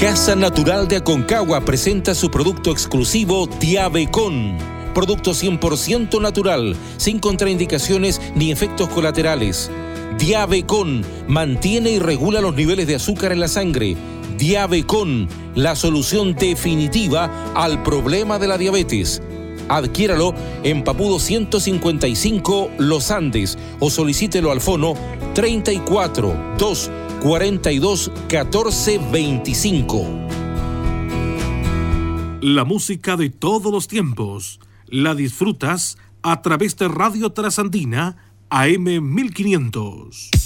Casa Natural de Aconcagua presenta su producto exclusivo Diabecon. Producto 100% natural, sin contraindicaciones ni efectos colaterales. Diabecon mantiene y regula los niveles de azúcar en la sangre. Diabecon, la solución definitiva al problema de la diabetes. Adquiéralo en Papudo 155 Los Andes o solicítelo al fono 34 2 42 14 25. La música de todos los tiempos la disfrutas a través de Radio Trasandina AM 1500.